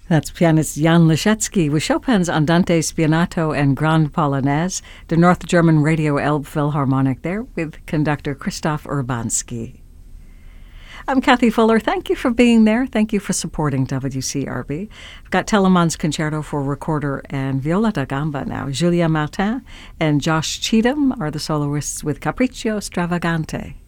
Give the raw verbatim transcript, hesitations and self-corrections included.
That's pianist Jan Leschetski with Chopin's Andante Spianato and Grand Polonaise, the North German Radio Elbe Philharmonic there with conductor Christoph Urbanski. I'm Kathy Fuller. Thank you for being there. Thank you for supporting W C R B. I've got Telemann's Concerto for Recorder and Viola da Gamba now. Julia Martin and Josh Cheatham are the soloists with Capriccio Stravagante.